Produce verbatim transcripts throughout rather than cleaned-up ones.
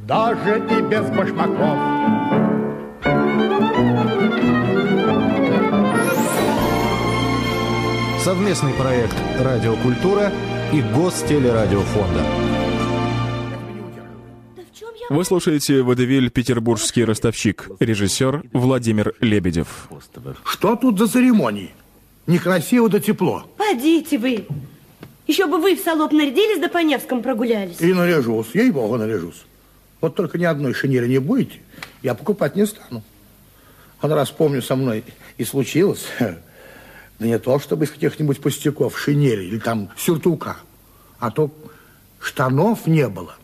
даже и без башмаков. Совместный проект «Радиокультура» и Гостелерадиофонда. Вы слушаете «Водевиль «Петербургский ростовщик». Режиссер Владимир Лебедев. Что тут за церемонии? Некрасиво да тепло. Подите вы. Еще бы вы в салоп нарядились, да по Невскому прогулялись. И наряжусь, ей-богу, наряжусь. Вот только ни одной шинели не будете, я покупать не стану. Он раз, помню, со мной и случилось. Да не то, чтобы из каких-нибудь пустяков шинели или там сюртука, а то штанов не было.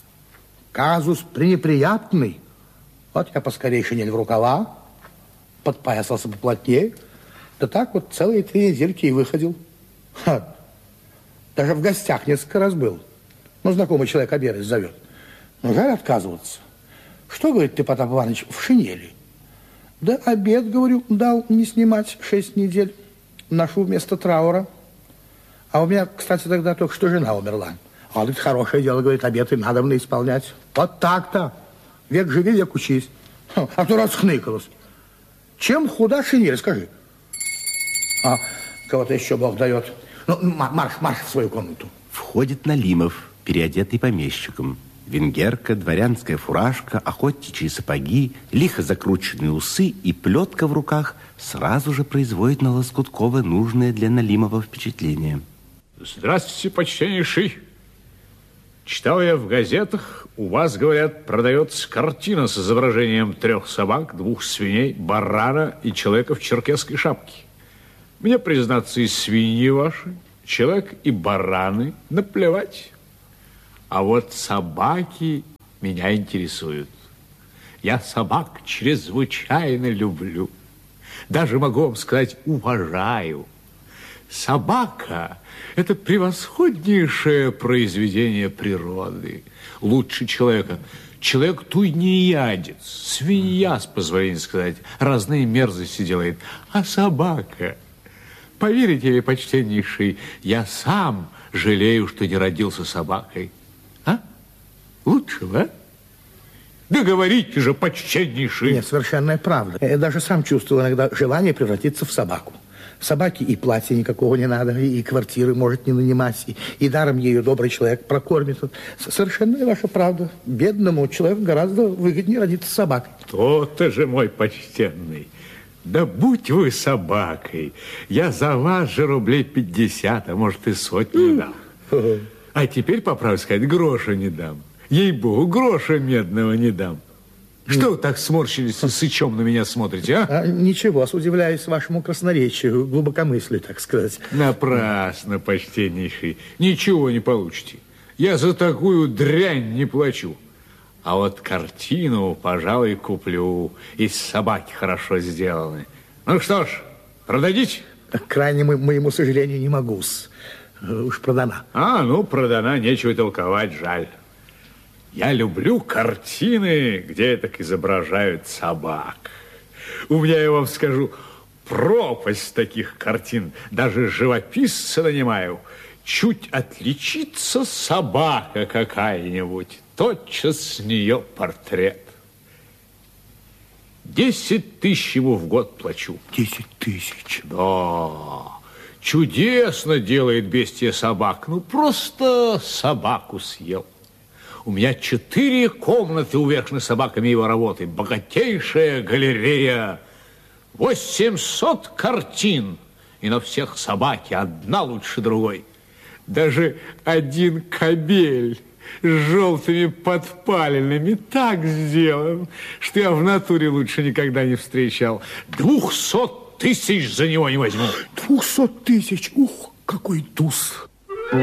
Казус пренеприятный. Вот я поскорее шинель в рукава, подпоясался поплотнее, да так вот целые три недельки и выходил. Ха. Даже в гостях несколько раз был. Ну, знакомый человек обедать зовет. Ну, жаль отказываться. Что, говорит, ты, Потап Иванович, в шинели? Да обед, говорю, дал не снимать шесть недель. Ношу вместо траура. А у меня, кстати, тогда только что жена умерла. А это хорошее дело, говорит, обеты надо мне исполнять. Вот так-то. Век живи, век учись. А то расхныкалась. Чем худа шинель, скажи? А кого-то еще Бог дает. Ну, марш, марш в свою комнату. Входит Налимов, переодетый помещиком. Венгерка, дворянская фуражка, охотничьи сапоги, лихо закрученные усы и плетка в руках сразу же производит на Лоскуткова нужное для Налимова впечатление. Здравствуйте, почтеннейший. Читал я в газетах, у вас, говорят, продается картина с изображением трех собак, двух свиней, барана и человека в черкесской шапке. Мне, признаться, и свиньи ваши, человек и бараны наплевать. А вот собаки меня интересуют. Я собак чрезвычайно люблю. Даже могу вам сказать, уважаю. Собака – это превосходнейшее произведение природы. Лучше человека. Человек тунеядец, свинья, с позволения сказать, разные мерзости делает. А собака, поверите ли, почтеннейший, я сам жалею, что не родился собакой. А? Лучшего, а? Да говорите же, почтеннейший. Нет, совершенная правда. Я даже сам чувствовал иногда желание превратиться в собаку. Собаке и платья никакого не надо, и квартиры может не нанимать, и, и даром ее добрый человек прокормит. Совершенная ваша правда. Бедному человеку гораздо выгоднее родиться собакой. То-то же, мой почтенный. Да будь вы собакой, я за вас же рублей пятьдесят, а может и сотню дам. А теперь, по правде сказать, гроша не дам. Ей-богу, гроша медного не дам. Что вы так сморщились и сычом на меня смотрите, а? а? Ничего, удивляюсь вашему красноречию, глубокомыслию, так сказать. Напрасно, почтеннейший. Ничего не получите. Я за такую дрянь не плачу. А вот картину, пожалуй, куплю. Из собаки хорошо сделаны. Ну что ж, продадите? К крайнему моему сожалению, не могу-с. Уж продана. А, ну, продана, нечего толковать, жаль. Я люблю картины, где так изображают собак. У меня, я вам скажу, пропасть таких картин. Даже живописца нанимаю. Чуть отличится собака какая-нибудь, тотчас с нее портрет. Десять тысяч ему в год плачу. Десять тысяч? Да. Чудесно делает бестия собак. Ну, просто собаку съел. У меня четыре комнаты увешаны собаками его работы. Богатейшая галерея. восемьсот картин. И на всех собаки, одна лучше другой. Даже один кобель с желтыми подпалинами так сделан, что я в натуре лучше никогда не встречал. Двухсот тысяч за него не возьму. Двухсот тысяч? Ух, какой туз.